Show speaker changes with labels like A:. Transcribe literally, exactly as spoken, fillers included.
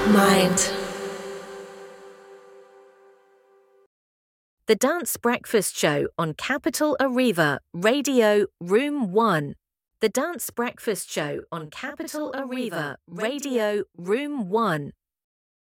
A: Mind.
B: The Dance Breakfast Show on Capital Arriva, Radio Room one. The Dance Breakfast Show on Capital Arriva, Radio Room one.